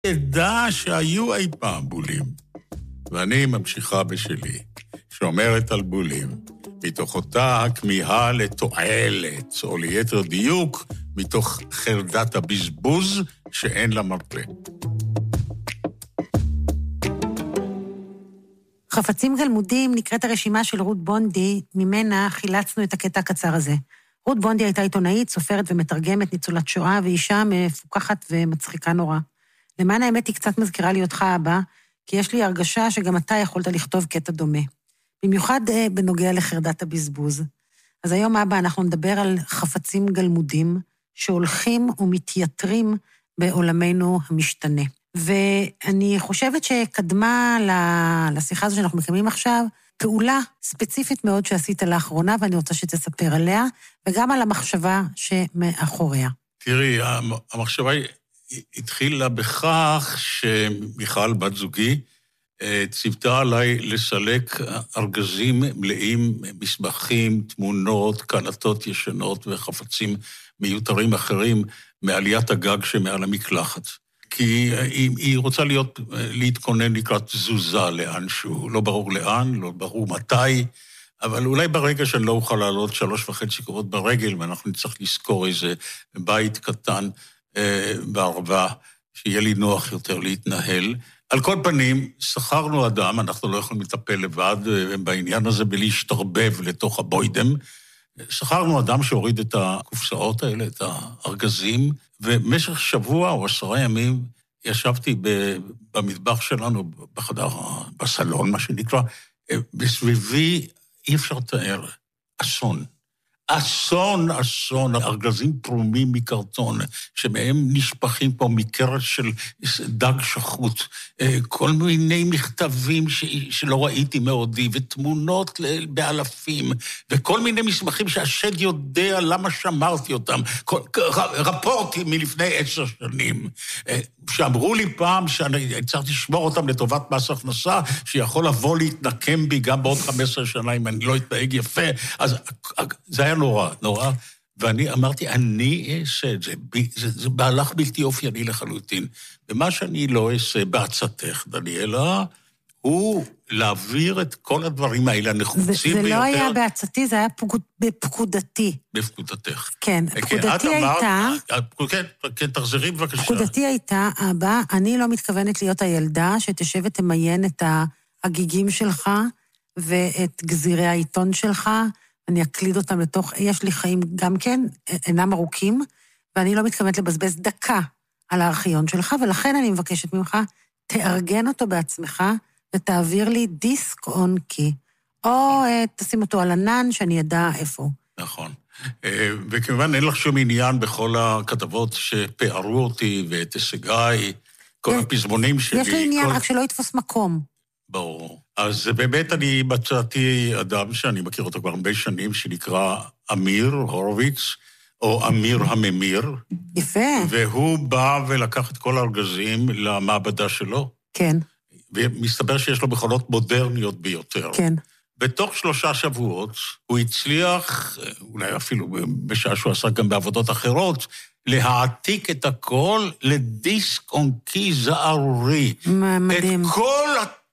ידע שהיו אי פעם בולים, ואני ממשיכה בשלי, שאומרת על בולים, מתוך אותה הכמיהה לתועלת, או ליתר דיוק, מתוך חרדת הבזבוז שאין לה מרפא. חפצים גלמודים נקראת הרשימה של רות בונדי, ממנה חילצנו את הקטע הקצר הזה. רות בונדי הייתה עיתונאית, סופרת ומתרגמת, ניצולת שואה, ואישה מפוקחת ומצחיקה נורא. למען האמת היא קצת מזכירה לי אותך, אבא, כי יש לי הרגשה שגם אתה יכולת לכתוב קטע דומה. במיוחד בנוגע לחרדת הבזבוז. אז היום, אבא, אנחנו נדבר על חפצים גלמודים שהולכים ומתייתרים בעולמנו המשתנה. ואני חושבת שקדמה לשיחה הזו שאנחנו מקיימים עכשיו, פעולה ספציפית מאוד שעשית לאחרונה, ואני רוצה שתספר עליה, וגם על המחשבה שמאחוריה. תראי, המחשבה התחילה בכך שמיכל, בת זוגי, ציוותה עליי לסלק ארגזים מלאים מסמכים, תמונות, קלטות ישנות וחפצים מיותרים אחרים מעליית הגג שמעל המקלחת. כי היא רוצה להתכונן לקראת תזוזה לאנשהו, לא ברור לאן, לא ברור מתי, אבל אולי ברגע שאני לא אוכל לעלות 3.5 קומות ברגל, ואנחנו נצטרך לזכור איזה בית קטן בערבה, שיהיה לי נוח יותר להתנהל. על כל פנים, שכרנו אדם, אנחנו לא יכולים לטפל לבד בעניין הזה, בלהשתרבב לתוך הבוידם. שכרנו אדם שהוריד את הקופסאות האלה, את הארגזים, ובמשך שבוע או 10 ימים ישבתי במטבח שלנו, בחדר, בסלון, מה שנקרא, בסביבי אי אפשר לתאר, אסון. אסון, ארגזים פרומים מקרטון, שמהם נשפכים פה מקרת של דג שחוט, כל מיני מכתבים שלא ראיתי מעודי, ותמונות באלפים, וכל מיני מסמכים שהשד יודע למה שמרתי אותם, רפורטים מלפני 10 שנים, שאמרו לי פעם שאני צריך לשמור אותם לטובת מס הכנסה, שיכול לבוא להתנקם בי גם בעוד 15 שנה אם אני לא אתנהג יפה, אז זה היה נורא, ואני אמרתי, אני אעשה את זה, זה מהלך בלתי אופייני לחלוטין, ומה שאני לא אעשה בעצתך, דניאלה, הוא להעביר את כל הדברים האלה הנחוצים ביותר. זה לא היה בעצתי, זה היה בפקודתי. בפקודתך. כן, פקודתי הייתה... כן, תחזרי בבקשה. פקודתי הייתה, אבא, אני לא מתכוונת להיות הילדה שתשב ותמיין את הגיגים שלך, ואת גזירי העיתון שלך, אני אקליד אותם לתוך, יש לי חיים גם כן, אינם ארוכים, ואני לא מתכוונת לבזבז דקה על הארכיון שלך, ולכן אני מבקשת ממך, תארגן אותו בעצמך, ותעביר לי דיסק און קי, או תשים אותו על ענן, שאני ידע איפה. נכון. וכמובן אין לך שום עניין בכל הכתבות שפארו אותי, ואת הישגיי, כל הפזמונים שלי. יש לי עניין, רק שלא יתפוס מקום. ברור. אז באמת אני מצאתי אדם שאני מכיר אותו כבר הרבה שנים, שנקרא אמיר הורוביץ, או אמיר הממיר. יפה. והוא בא ולקח את כל הארגזים למעבדה שלו. כן. ומסתבר שיש לו מכונות מודרניות ביותר. כן. בתוך 3 שבועות הוא הצליח, אולי אפילו בשעה שהוא עשה גם בעבודות אחרות, להעתיק את הכל לדיסק און קי זערורי. מדהים. את כל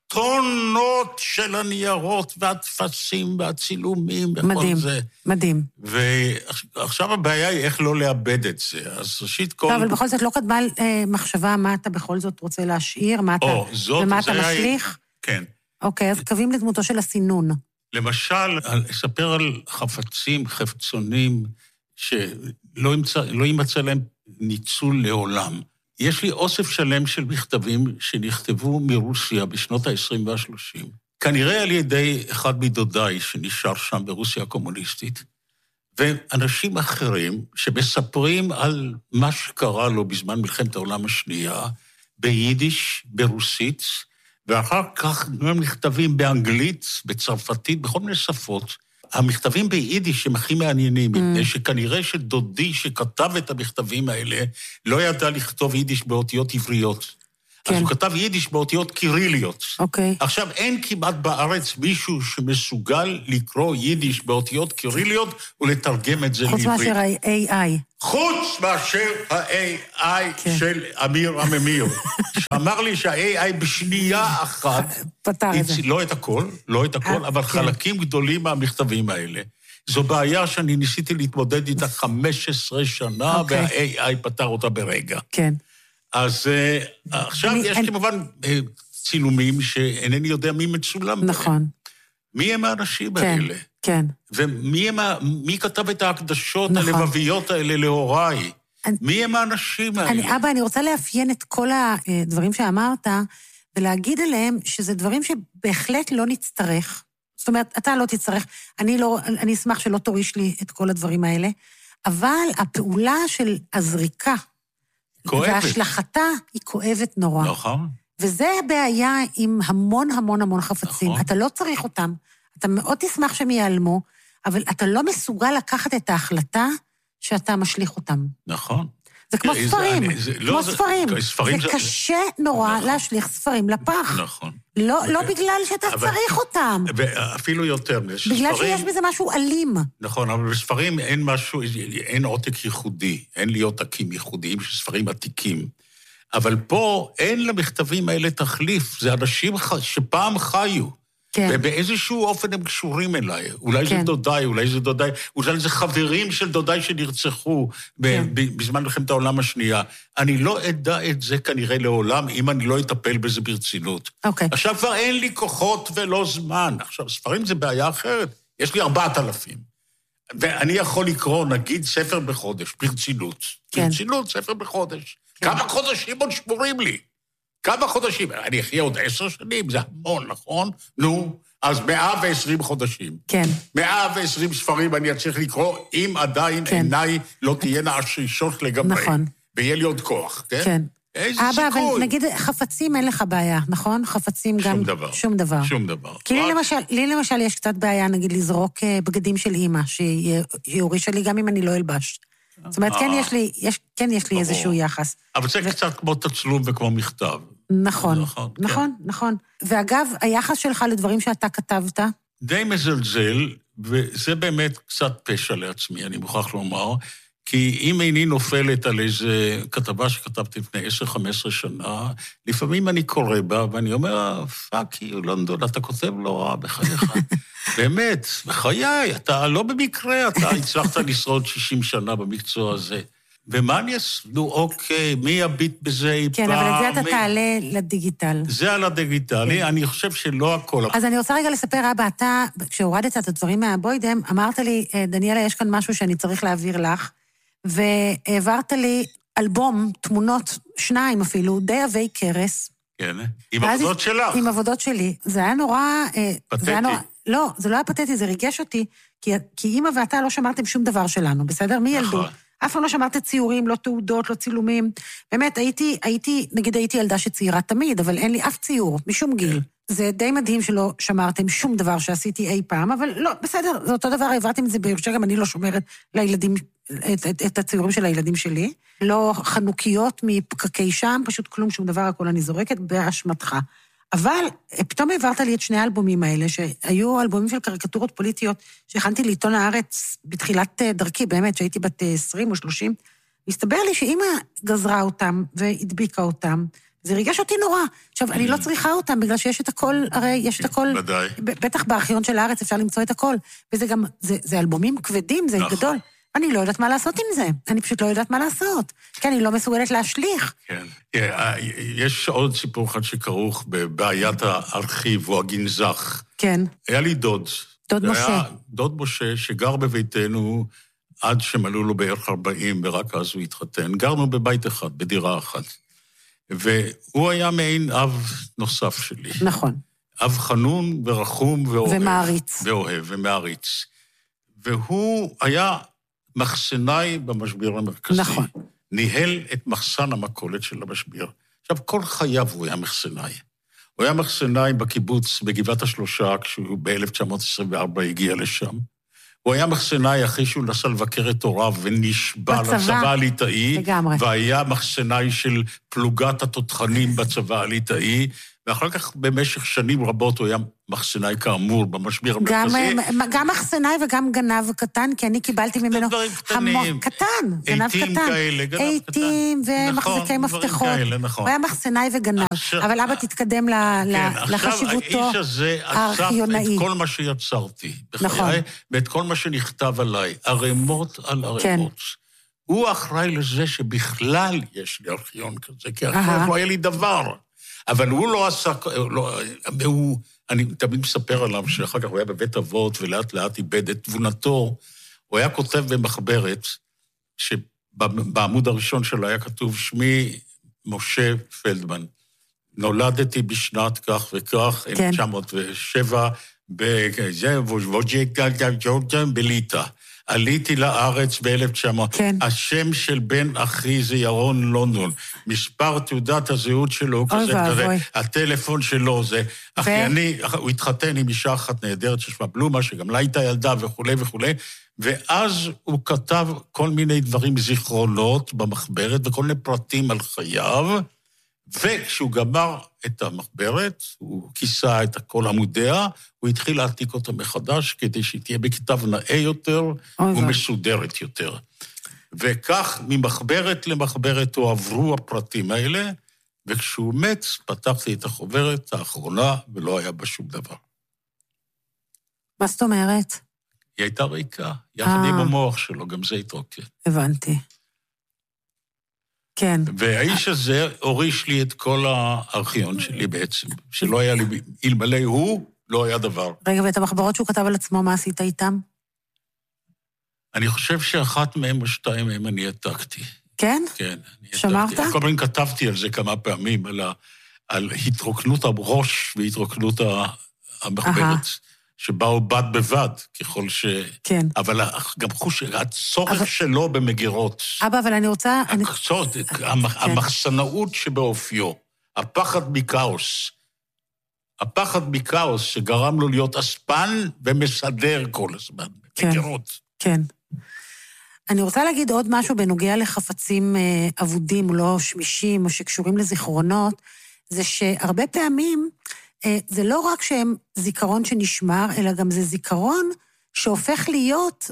טונות של הניירות והתפסים והצילומים וכל זה. מדהים. ועכשיו הבעיה היא איך לא לאבד את זה. אז ראשית כל... לא, אבל בכל זאת לא קדמה מחשבה מה אתה בכל זאת רוצה להשאיר, מה אתה, ומה אתה משליך? כן. אוקיי, אז קווים לדמותו של הסינון. למשל, אספר על חפצונים שלא יימצא להם ניצול לעולם. יש לי אוסף שלם של מכתבים שנכתבו מרוסיה בשנות ה-20 וה-30. כנראה על ידי אחד מדודיי שנשאר שם ברוסיה הקומוניסטית, ואנשים אחרים שמספרים על מה שקרה לו בזמן מלחמת העולם השנייה, ביידיש, ברוסית, ואחר כך הם נכתבים באנגלית, בצרפתית, בכל מיני שפות. המכתבים ביידיש הם הכי מעניינים, שכנראה שדודי שכתב את המכתבים האלה, לא ידע לכתוב יידיש באותיות עבריות. אז הוא כתב יידיש באותיות קיריליות. אוקיי. עכשיו, אין כמעט בארץ מישהו שמסוגל לקרוא יידיש באותיות קיריליות ולתרגם את זה לעברית. חוץ מאשר ה-AI. חוץ מאשר ה-AI של אמיר הממיר. שאמר לי שה-AI בשנייה אחת... פתר את זה. לא את הכל, אבל חלקים גדולים מהמכתבים האלה. זו בעיה שאני ניסיתי להתמודד איתה 15 שנה, וה-AI פתר אותה ברגע. כן. אז עכשיו יש כמובן צילומים שאינני יודע מי מצולם. נכון. מי הם האנשים האלה? כן. ומי כתב את ההקדשות הלבביות האלה להוריי? מי הם האנשים האלה? אבא, אני רוצה לאפיין את כל הדברים שאמרת, ולהגיד עליהם שזה דברים שבהחלט לא נצטרך. זאת אומרת, אתה לא תצטרך, אני אשמח שלא תוריש לי את כל הדברים האלה, אבל הפעולה של הזריקה, וההשלכתה היא כואבת נורא. נכון. וזה הבעיה עם המון המון המון חפצים. נכון. אתה לא צריך אותם, אתה מאוד תשמח שהם ייעלמו, אבל אתה לא מסוגל לקחת את ההחלטה שאתה משליך אותם. נכון. זה כמו ספרים, כמו ספרים. זה קשה נורא להשליך ספרים לפח. נכון. לא בגלל שאתה צריך אותם. ואפילו יותר. בגלל שיש בזה משהו אלים. נכון, אבל בספרים אין עותק ייחודי, אין לי עותקים ייחודיים של ספרים עתיקים. אבל פה אין למכתבים האלה תחליף, זה אנשים שפעם חיו. כן. ובאיזשהו אופן הם קשורים אליי. אולי זה דודיי, אולי זה חברים של דודיי שנרצחו בזמן מלחמת העולם השנייה. אני לא אדע את זה כנראה לעולם, אם אני לא אטפל בזה ברצינות. אוקיי. עכשיו כבר אין לי כוחות ולא זמן. עכשיו, ספרים זה בעיה אחרת. יש לי 4,000. ואני יכול לקרוא, נגיד, ספר בחודש, ברצינות. ברצינות, ספר בחודש. כמה חודשים עוד שמורים לי? כמה חודשים? אני אחיה עוד 10 שנים, זה המון, נכון? נו, אז 120 חודשים. כן. 120 ספרים אני אצליח לקרוא, אם עדיין עיניי לא תהיינה עשישות לגמרי. נכון. ויהיה לי עוד כוח, כן? כן. איזה סיכוי. אבא, אבל נגיד, חפצים אין לך בעיה, נכון? חפצים גם... שום דבר. שום דבר. כי לי למשל יש קצת בעיה, נגיד, לזרוק בגדים של אימא, שהיא הורישה לי גם אם אני לא אלבש. זאת אומרת, כן יש לי איזשהו יחס. אבל זה קצת כמו תצלום וכמו מכתב. נכון. ואגב, היחס שלך לדברים שאתה כתבת? די מזלזל, וזה באמת קצת פשע לעצמי, אני מוכרח לומר, כי אם איני נופלת על איזה כתבה שכתבתי לפני 10-15 שנה, לפעמים אני קורא בה, ואני אומר, פאק יו, לונדון, אתה כותב לא רע בחייך. באמת, בחיי, אתה לא במקרה, אתה הצלחת לשרוד 60 שנה במקצוע הזה. ומה אני אעשו? אוקיי, מי יביט בזה אי פעם? כן, אבל את זה אתה תעלה לדיגיטל. זה על הדיגיטלי, אני חושב שלא הכל. אז אני רוצה רגע לספר, אבא, אתה, כשהורדת את הדברים מהבוידם, אמרת לי, דניאלה, יש כאן משהו שאני צריך להעביר לך, והעברת לי אלבום, תמונות, 2 אפילו, די עבי קרס. כן, עם עבודות שלך. עם עבודות שלי. זה היה נורא... פתטי. לא, זה לא היה פתטי, זה ריגש אותי, כי אמא ואתה לא שמרתם שום דבר שלנו, בסדר? מי ילדו? אף פעם לא שמרת ציורים, לא תעודות, לא צילומים. באמת, הייתי ילדה שציירה תמיד, אבל אין לי אף ציור, משום גיל. זה די מדהים שלא שמרתם שום דבר שעשיתי אי פעם, אבל לא, בסדר, זה אותו דבר, העברתם את זה בירושה, גם אני לא שומרת לילדים, את הציורים של הילדים שלי. לא חנוכיות מפקקי שם, פשוט כלום, שום דבר, הכל אני זורקת באשמתך. אבל פתאום העברת לי את 2 האלבומים האלה, שהיו אלבומים של קריקטורות פוליטיות, שהכנתי לעיתון הארץ בתחילת דרכי, באמת, שהייתי בת 20 או 30, הסתבר לי שאמא גזרה אותם והדביקה אותם, זה ריגש אותי נורא. עכשיו, אני לא צריכה אותם, בגלל שיש את הכל, הרי יש את הכל, בטח בארכיון של הארץ אפשר למצוא את הכל, וזה גם, זה אלבומים כבדים, זה גדול. אני לא יודעת מה לעשות עם זה. אני פשוט לא יודעת מה לעשות. כי אני לא מסוגלת להשליך. כן. יש עוד סיפור אחד שכרוך בבעיית הארכיב או הגנזך. כן. היה לי דוד. דוד משה. דוד משה שגר בביתנו עד שמלאו לו בערך 40, ורק אז הוא התחתן. גרנו בבית אחד, בדירה אחת. והוא היה מעין אב נוסף שלי. נכון. אב חנון ורחום ואוהב. ומעריץ. ואוהב ומעריץ. והוא היה מחסנאי במשבר המרכזי. נכון. ניהל את מחסן המכולת של המשבר. עכשיו, כל חייו הוא היה מחסנאי. הוא היה מחסנאי בקיבוץ בגבעת השלושה, כשהוא ב-1924 הגיע לשם. הוא היה מחסנאי אחרי שהוא נסע לבקר את הוריו ונשבע לצבא הליטאי, והיה מחסנאי של פלוגת התותחנים בצבא הליטאי, ואחר כך במשך שנים רבות הוא היה מחסנאי כאמור במשבר המרכזי. גם מחסנאי וגם גנב קטן, כי אני קיבלתי ממנו המון קטן, גנב קטן. עיתים כאלה, גנב קטן. עיתים ומחזיקי מפתחות. הוא היה מחסנאי וגנב. אבל אבא תתקדם לחשיבותו הארכיונאי. האיש הזה אסף את כל מה שיצרתי בחיי, ואת כל מה שנכתב עליי, ערימות על ערימות. הוא אחראי לזה שבכלל יש לי ארכיון כזה, כי אחרת לא היה לי דבר. אבל הוא לא עשה, אני תמיד מספר עליו שאחר כך הוא היה בבית אבות ולאט לאט איבד את תבונתו. הוא היה כותב במחברת, שבעמוד הראשון שלו היה כתוב, שמי משה פלדמן, נולדתי בשנת כך וכך, 1907, בליטא. עליתי לארץ ב-1900. כן. השם של בן אחי זה ירון לונדון. מספר תעודת הזהות שלו כזה כזה. הטלפון שלו זה... הוא התחתן עם אישה אחת נהדרת ששמה בלומה, שגם לה הייתה ילדה וכו' וכו'. ואז הוא כתב כל מיני דברים, זיכרונות במחברת, וכל מיני פרטים על חייו. וכשהוא גמר את המחברת, הוא כיסה את כל עמודיה, הוא התחיל להעתיק אותה מחדש, כדי שהיא תהיה בכתב נאה יותר ומסודרת יותר. וכך, ממחברת למחברת, הועברו הפרטים האלה, וכשהוא מת, פתחתי את החוברת האחרונה, ולא היה בה שום דבר. מה זאת אומרת? היא הייתה ריקה, יחד עם המוח שלו, גם זה התרוקן. הבנתי. כן. והאיש הזה הוריש לי את כל הארכיון שלי בעצם, שלא היה לי, אלמלא הוא, לא היה דבר. רגע, ואת המחברות שהוא כתב על עצמו, מה עשית איתם? אני חושב שאחת מהם או שתיים מהם אני העתקתי. כן? כן. שמרת? כל פעמים כתבתי על זה כמה פעמים, על התרוקנות הראש והתרוקנות המחברת. שבאו בד בבד, ככל ש... כן. אבל גם הצורך שלו במגירות. אבא, אבל אני רוצה... המחסנאות שבאופיו, הפחד מכאוס, הפחד מכאוס שגרם לו להיות אספן ומסדר כל הזמן, מגירות. כן. אני רוצה להגיד עוד משהו בנוגע לחפצים אבודים, לא שמישים, או שקשורים לזיכרונות, זה שהרבה פעמים... זה לא רק שהם זיכרון שנשמר, אלא גם זה זיכרון שהופך להיות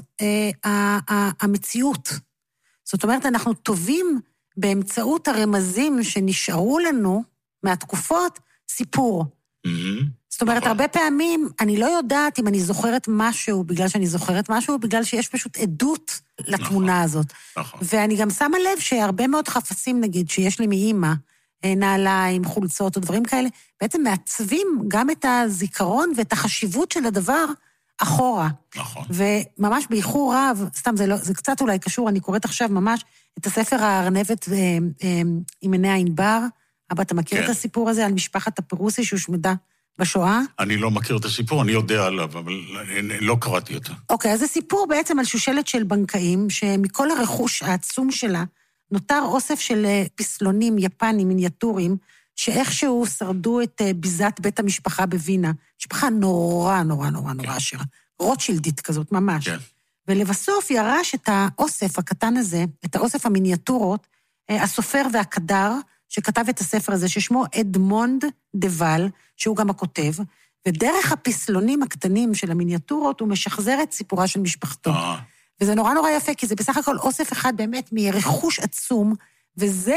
המציאות. זאת אומרת, אנחנו טובים באמצעות הרמזים שנשארו לנו מהתקופות סיפור. זאת אומרת, הרבה פעמים אני לא יודעת אם אני זוכרת משהו בגלל שאני זוכרת משהו, בגלל שיש פשוט עדות לתמונה הזאת. ואני גם שמה לב שהרבה מאוד חפצים, נגיד, שיש לי מאמא, נעליים, חולצות או דברים כאלה, בעצם מעצבים גם את הזיכרון ואת החשיבות של הדבר אחורה. נכון. וממש באיחור רב, סתם זה קצת אולי קשור, אני קוראת עכשיו ממש את הספר הארנבת עם עיני הענבר. אבא, אתה מכיר את הסיפור הזה על משפחת הפרוסי שהושמדה בשואה? אני לא מכיר את הסיפור, אני יודע עליו, אבל לא קראתי אותו. אוקיי, אז זה סיפור בעצם על שושלת של בנקאים, שמכל הרכוש העצום שלה, נותר אוסף של פסלונים יפנים, מיניאטורים, שאיכשהו שרדו את ביזת בית המשפחה בווינה. משפחה נורא, נורא, נורא, נורא עשירה. רוטשילדית כזאת, ממש. כן. ולבסוף ירש את האוסף הקטן הזה, את האוסף המיניאטורות, הסופר והקדר, שכתב את הספר הזה, ששמו אדמונד דבל, שהוא גם הכותב, ודרך הפסלונים הקטנים של המיניאטורות, הוא משחזר את סיפורה של משפחתו. וזה נורא נורא יפה, כי זה בסך הכל אוסף אחד באמת מרכוש עצום, וזה,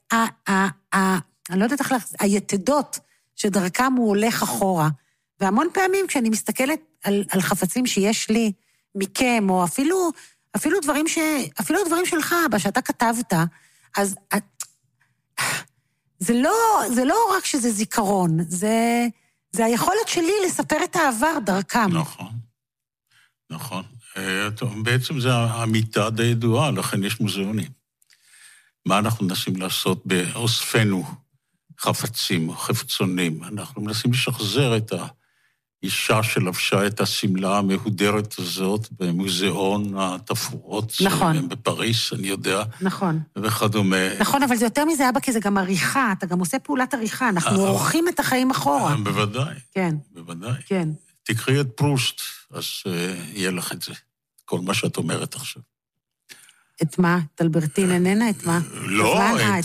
אני לא יודעת איך היתדות שדרכם הוא הולך אחורה. והמון פעמים כשאני מסתכלת על חפצים שיש לי מכם, או אפילו דברים שלך, שאתה כתבת, אז זה לא רק שזה זיכרון, זה היכולת שלי לספר את העבר דרכם. נכון. בעצם זה המיטה די ידועה, לכן יש מוזיאונים. מה אנחנו מנסים לעשות באוספנו חפצים, חפצונים? אנחנו מנסים לשחזר את האישה שלבשה את הסמלה המהודרת הזאת במוזיאון התפאורות. נכון. בפריס, אני יודע. נכון. וכדומה. נכון, אבל זה יותר מזה, אבא, כי זה גם עריכה, אתה גם עושה פעולת עריכה, אנחנו עורכים את החיים אחורה. בוודאי. כן. בוודאי. כן. תקחי את פרוסט, אז יהיה לך את זה. כל מה שאת אומרת עכשיו. את מה? את אלברטין איננה? את מה? לא,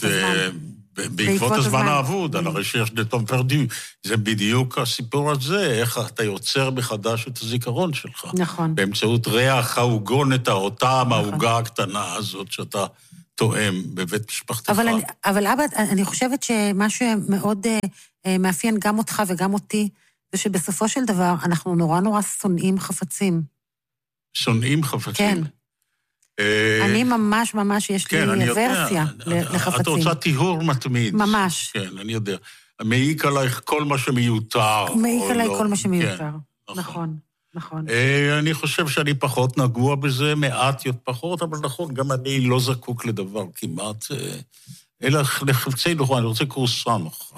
בעקבות הזמן האבוד, על הרי שיש דתום פרדו. זה בדיוק הסיפור הזה, איך אתה יוצר מחדש את הזיכרון שלך. נכון. באמצעות ריח העוגונת, אותה העוגה הקטנה הזאת שאתה תואם בבית משפחתך. אבל אבא, אני חושבת שמה שמאוד מאפיין גם אותך וגם אותי, זה שבסופו של דבר אנחנו נורא שונאים חפצים. שונאים חפצים? כן. אני ממש, יש לי ורסיה לחפצים. את רוצה טיהור מתמיד. ממש. כן, אני יודע. מעיק עלייך כל מה שמיותר. מעיק עליי כל מה שמיותר. נכון. אני חושב שאני פחות נגוע בזה, מעט פחות, אבל נכון, גם אני לא זקוק לדבר כמעט. אלא לחפצי נוחה, אני רוצה קורסה נוחה.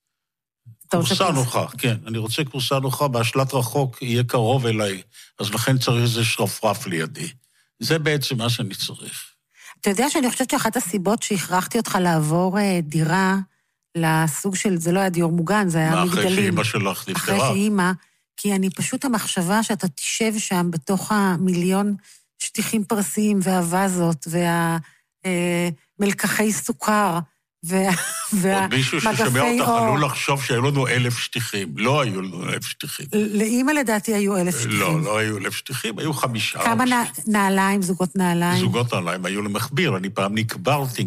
קורסה נוחה, כן. אני רוצה קורסה נוחה, בהשלט רחוק יהיה קרוב אליי, אז לכן צריך איזה שרפרף לידי. זה בעצם מה שאני צריך. אתה יודע שאני חושבת שאחת הסיבות שהכרחתי אותך לעבור דירה לסוג של, זה לא היה דיור מוגן, זה היה מגדלים. אחרי שאמא שלך נפטרה. אחרי שאמא, כי אני פשוט המחשבה שאתה תשב שם בתוך המיליון שטיחים פרסיים והווזות והמלקחי סוכר עוד מישהו ששומע אותך עלול לחשוב שהיו לנו 1,000 שטיחים. לא היו לנו 1,000 שטיחים. לאמא לדעתי היו 1,000 שטיחים. לא היו 1,000 שטיחים, היו 5. כמה נעליים, זוגות נעליים? זוגות נעליים, היו למחביר, אני פעם נקברתי.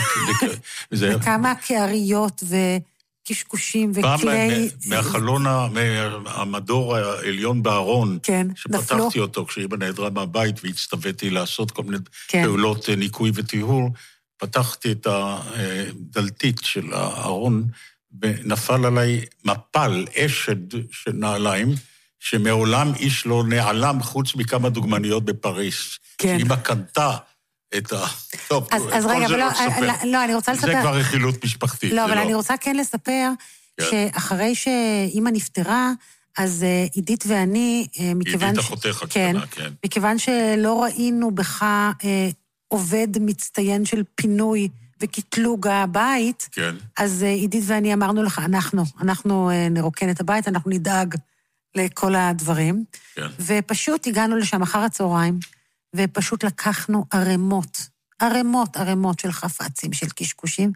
וכמה קעריות וקשקושים וכלי... פעם מהחלון, מהמדור העליון בארון, שפתחתי אותו כשאמא נעדרה מהבית והצטוויתי לעשות כל מיני פעולות ניקוי וטיהור, פתחתי את הדלתית של הארון, ונפל עליי מפל, אשד של נעליים, שמעולם איש לא נעלם חוץ מכמה דוגמניות בפריס. כן. אמא קנתה את ה... טוב, אז רגע, לא, אני רוצה לספר... זה כבר רכילות משפחתית. לא, אבל אני רוצה כן לספר, שאחרי שאמא נפטרה, אז עידית ואני, מכיוון... עידית אחותך הקטנה, כן. מכיוון שלא ראינו בך... עובד מצטיין של פינוי וקטלוג הבית, כן. אז עידית ואני אמרנו לך, אנחנו נרוקן את הבית, אנחנו נדאג לכל הדברים, כן. ופשוט הגענו לשם אחר הצהריים, ופשוט לקחנו ערימות של חפצים, של קשקושים,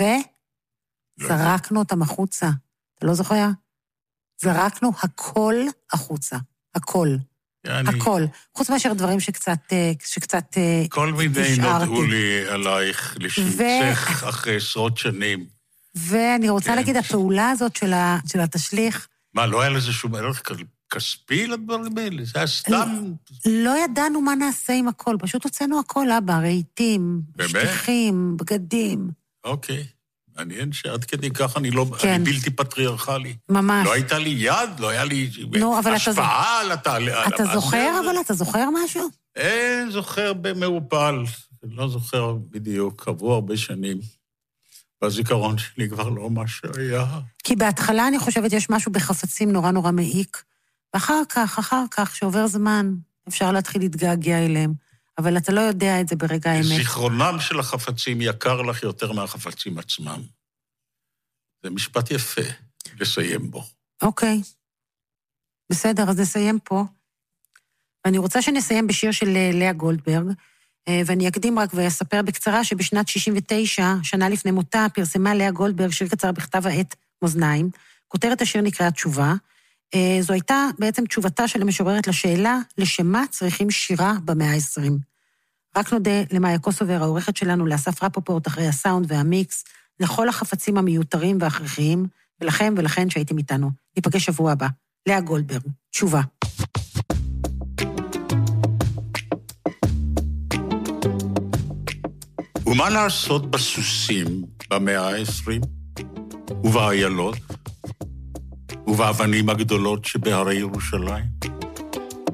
וזרקנו אותם החוצה. אתה לא זוכר? זרקנו הכל החוצה, הכל. הכל, חוץ מאשר דברים שקצת כל מיני נודעו לי עלייך לשמצך אחרי עשרות שנים. ואני רוצה להגיד, הפעולה הזאת של התשליך... מה, לא היה לזה שום ערך כספי לדברים האלה? זה היה סתם... לא ידענו מה נעשה עם הכל, פשוט הוצאנו הכל, אבא, רהיטים, שטיחים, בגדים. אוקיי. מעניין שעד כדי כך אני בלתי פטריארכלי. ממש. לא הייתה לי יד, לא היה לי השפעה על התהליך. אתה זוכר, אבל אתה זוכר משהו? זוכר במעופל, לא זוכר בדיוק, עברו הרבה שנים. והזיכרון שלי כבר לא מה שהיה. כי בהתחלה אני חושבת יש משהו בחפצים נורא מעיק, ואחר כך, שעובר זמן, אפשר להתחיל להתגעגע אליהם. אבל אתה לא יודע את זה ברגע האמת. זיכרונם של החפצים יקר לך יותר מהחפצים עצמם. זה משפט יפה לסיים בו. אוקיי. בסדר, אז נסיים פה. ואני רוצה שנסיים בשיר של לאה גולדברג, ואני אקדים רק ואספר בקצרה שבשנת 69, שנה לפני מותה, פרסמה לאה גולדברג שיר קצר בכתב העת מאזניים. כותרת השיר נקראה תשובה. זו הייתה בעצם תשובתה של המשוררת לשאלה, לשמה צריכים שירה במאה ה-20. רק נודה למאיה קוסובר, העורכת שלנו, לאסף רפופורט אחרי הסאונד והמיקס, לכל החפצים המיותרים וההכרחיים, ולכם ולכן שהייתם איתנו. ניפגש שבוע הבא. לאה גולדברג, תשובה. ומה לעשות בסוסים במאה ה-20? ובאיילות? ובאבנים הגדולות שבהרי ירושלים?